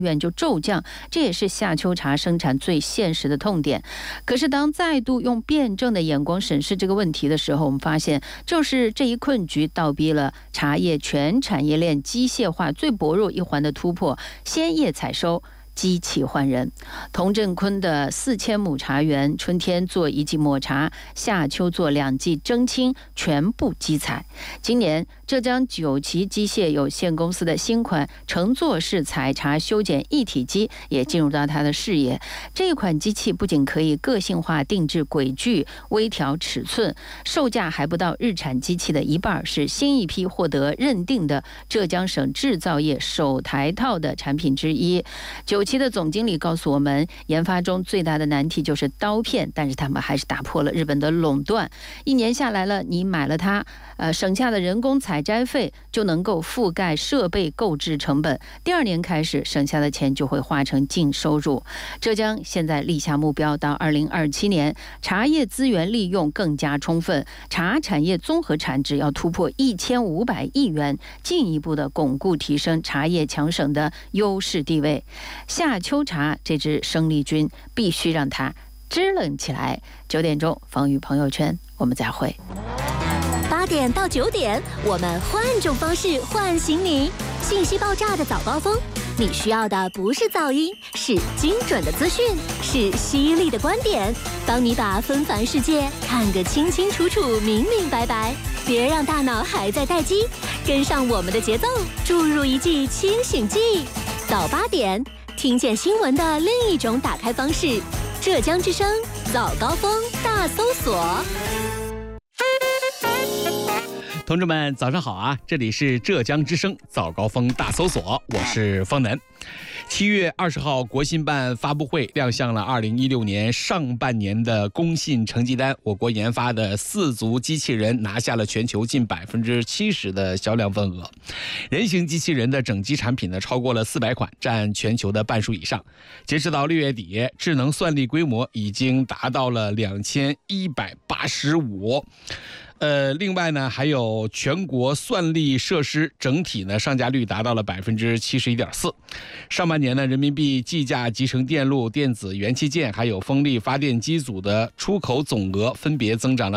院就骤降，这也是夏秋茶生产最现实的痛点。可是当再度用辩证的眼光审视这个问题的时候，我们发现正是这一困局倒逼了茶叶全产业链机械化最薄弱一环的突破，鲜叶采收机器换人。童振坤的4000亩茶园，春天做1季抹茶，夏秋做2季蒸青，全部机采。今年浙江九旗机械有限公司的新款乘坐式采茶修剪一体机也进入到它的视野。这款机器不仅可以个性化定制轨距、微调尺寸，售价还不到日产机器的一半，是新一批获得认定的浙江省制造业首台套的产品之一。九旗的总经理告诉我们，研发中最大的难题就是刀片，但是他们还是打破了日本的垄断。1年下来了，你买了它，省下的人工采摘费就能够覆盖设备购置成本。第2年开始，省下的钱就会化成净收入。浙江现在立下目标，到2027年，茶叶资源利用更加充分，茶产业综合产值要突破1500亿元，进一步的巩固提升茶叶强省的优势地位。夏秋茶这支生力军必须让它支棱起来。9点钟，风雨朋友圈，我们再会。 8点到9点，我们换种方式唤醒你。信息爆炸的早高峰，你需要的不是噪音，是精准的资讯，是犀利的观点，帮你把纷繁世界看个清清楚楚、明明白白。别让大脑还在待机，跟上我们的节奏，注入一剂清醒剂。早8点，听见新闻的另一种打开方式。浙江之声早高峰大搜索。 同志们早上好啊，这里是浙江之声早高峰大搜索，我是方南。7月20号，国信办发布会亮相了2016年上半年的工信成绩单。我国研发的4足机器人拿下了全球近70%的销量份额。人形机器人的整机产品呢，超过了400款，占全球的半数以上。截止到6月底，智能算力规模已经达到了2185。另外呢，还有全国算力设施整体呢上架率达到了71.4%。上半年呢，人民币计价集成电路、电子元器件还有风力发电机组的出口总额分别增长了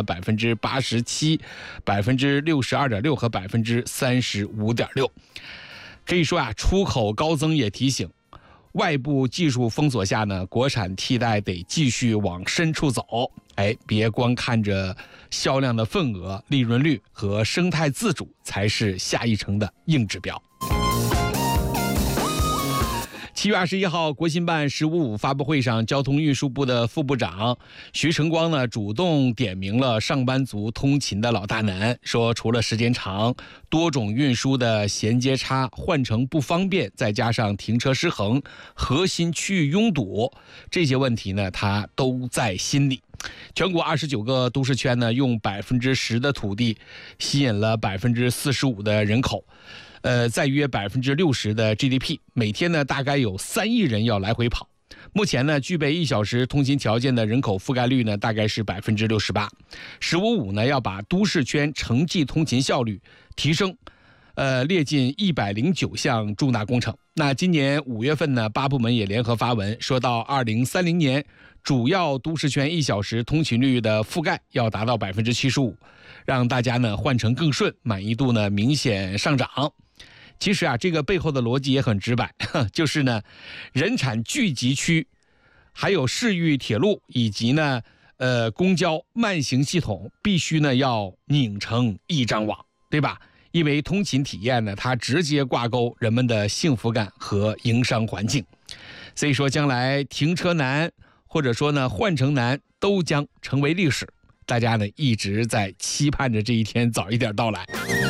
87%、62.6%和35.6%。可以说啊，出口高增也提醒，外部技术封锁下呢，国产替代得继续往深处走。别光看着销量的份额，利润率和生态自主才是下一城的硬指标。7月21号，国新办1055发布会上，交通运输部的副部长徐成光呢，主动点名了上班族通勤的老大难，说除了时间长、多种运输的衔接差、换乘不方便，再加上停车失衡、核心区域拥堵，这些问题呢，他都在心里。全国29个都市圈呢，用10%的土地吸引了45%的人口。再约60%的 GDP， 每天呢大概有3亿人要来回跑。目前呢，具备1小时通勤条件的人口覆盖率呢大概是68%。1055呢要把都市圈城际通勤效率提升，列进109项重大工程。那今年5月份呢，8部门也联合发文，说到2030年，主要都市圈1小时通勤率的覆盖要达到75%，让大家呢换乘更顺，满意度呢明显上涨。其实啊，这个背后的逻辑也很直白，就是呢，人产聚集区，还有市域铁路以及呢，公交慢行系统必须呢要拧成一张网，对吧？因为通勤体验呢，它直接挂钩人们的幸福感和营商环境，所以说将来停车难或者说呢换乘难都将成为历史。大家呢一直在期盼着这一天早一点到来。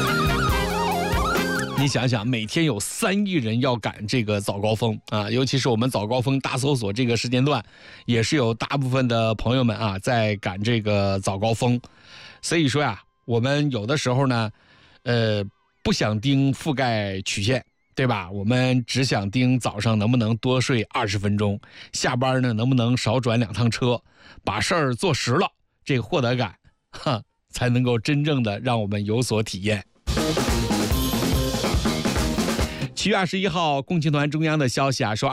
你想想，每天有3亿人要赶这个早高峰啊，尤其是我们早高峰大搜索这个时间段，也是有大部分的朋友们啊在赶这个早高峰。所以说呀，我们有的时候呢，不想盯覆盖曲线，对吧？我们只想盯早上能不能多睡20分钟，下班呢能不能少转2趟车，把事儿做实了，这个获得感，才能够真正的让我们有所体验。7 7月21号，共青团中央的消息啊，说